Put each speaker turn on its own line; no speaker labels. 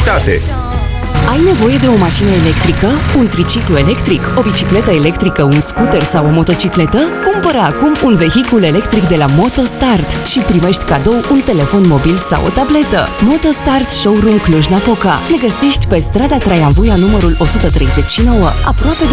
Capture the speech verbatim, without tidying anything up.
calitate.
Ai nevoie de o mașină electrică, un triciclu electric, o bicicletă electrică, un scooter sau o motocicletă? Cumpără acum un vehicul electric de la MotoStart și primești cadou un telefon mobil sau o tabletă. MotoStart Showroom Cluj-Napoca. Ne găsești pe strada Traian Vuia numărul o sută treizeci și nouă, aproape de